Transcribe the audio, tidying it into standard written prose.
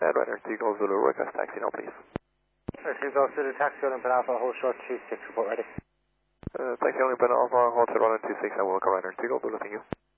Ryder Seagull Zulu, request taxi now, please. Seagull Zulu, taxi on Alpha, hold short 26, report ready. Taxi on Alpha, hold short 126, I will come Ryder Seagull Zulu, thank you.